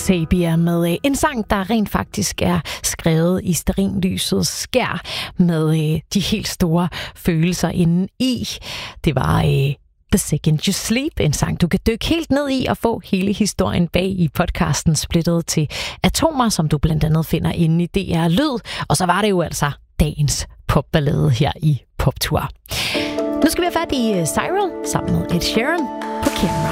Sabia med en sang, der rent faktisk er skrevet i stearinlysets skær med de helt store følelser inde i. Det var The Second You Sleep, en sang, du kan dykke helt ned i og få hele historien bag i podcasten splittet til atomer, som du blandt andet finder inde i DR Lyd. Og så var det jo altså dagens popballade her i Poptur. Nu skal vi have fat i Cyril sammen med Ed Sheeran på Camera.